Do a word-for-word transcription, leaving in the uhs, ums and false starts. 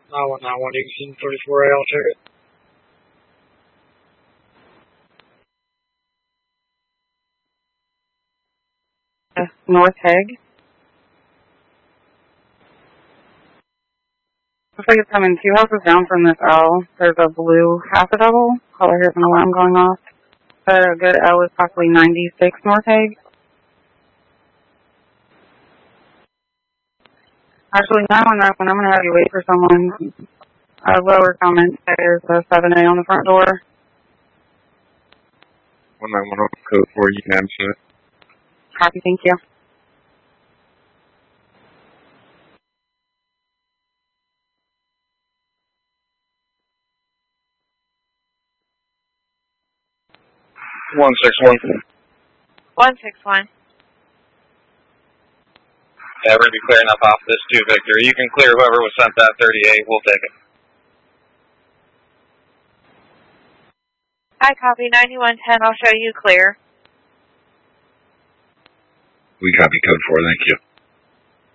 nine one nine one, Dixon, thirty-four A, I'll check it. Uh, North Hague. Looks like it's coming two houses down from this L. There's a blue half a double. Caller here's an alarm going off. A good L is possibly ninety-six North Hague. Actually, nine one nine one, I'm going to have you wait for someone. A lower comment. There's a seven A on the front door. one nine one zero, code four, you can answer it. Copy, thank you. one six one. one six one. Yeah, we're going to be clearing up off this too, Victor. You can clear whoever was sent that thirty-eight. We'll take it. Hi, copy ninety-one ten. I'll show you clear. We copy code four, thank you.